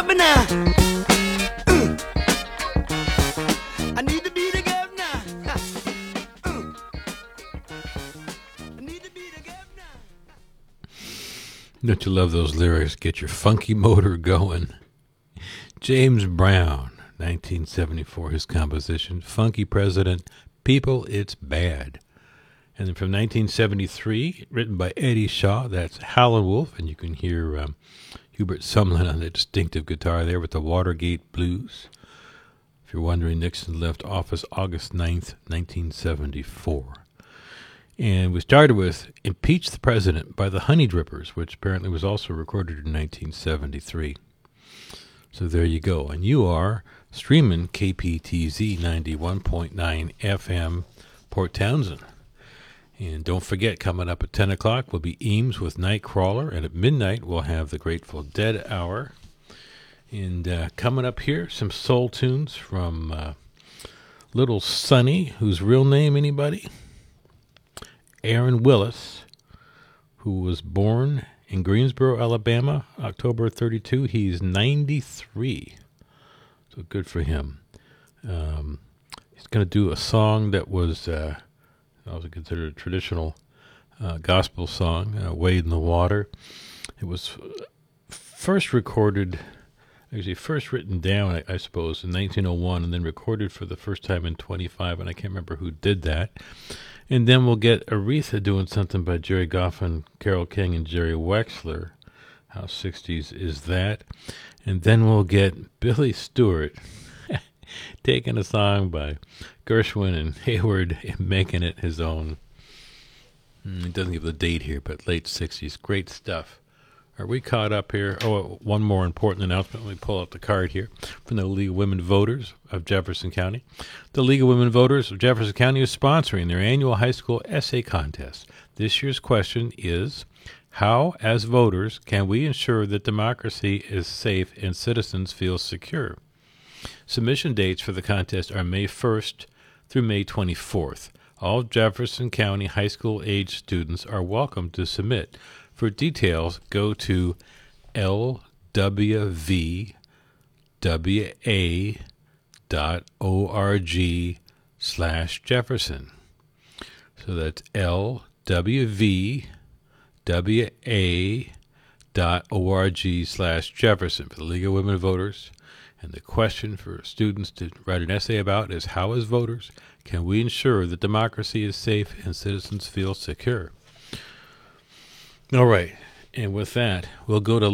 Now. I need to be the governor. I need to be the governor. Don't you love those lyrics? Get your funky motor going. James Brown, 1974, his composition, Funky President, People, It's Bad. And then from 1973, written by Eddie Shaw, that's Howlin' Wolf, and you can hear Hubert Sumlin on the distinctive guitar there with the Watergate Blues. If you're wondering, Nixon left office August 9th, 1974. And we started with Impeach the President by the Honey Drippers, which apparently was also recorded in 1973. So there you go. And you are streaming KPTZ 91.9 FM, Port Townsend. And don't forget, coming up at 10 o'clock will be Eames with Nightcrawler, and at midnight we'll have the Grateful Dead Hour. And coming up here, some soul tunes from Little Sonny, whose real name, anybody? Aaron Willis, who was born in Greensboro, Alabama, October 32. He's 93, so good for him. He's going to do a song that was... also considered a traditional gospel song, Wade in the Water. It was first recorded, actually first written down, I suppose, in 1901, and then recorded for the first time in 25, and I can't remember who did that. And then we'll get Aretha doing something by Jerry Goffin, Carole King, and Jerry Wexler. How 60s is that? And then we'll get Billy Stewart taking a song by Gershwin and Hayward and making it his own. It doesn't give the date here, but late 60s. Great stuff. Are we caught up here? Oh, one more important announcement. Let me pull out the card here from the League of Women Voters of Jefferson County. The League of Women Voters of Jefferson County is sponsoring their annual high school essay contest. This year's question is, how, as voters, can we ensure that democracy is safe and citizens feel secure? Submission dates for the contest are May 1st through May 24th. All Jefferson County high school age students are welcome to submit. For details, go to lwva.org/Jefferson. So that's lwva.org/Jefferson for the League of Women Voters. And the question for students to write an essay about is, how as voters can we ensure that democracy is safe and citizens feel secure? All right. And with that, we'll go to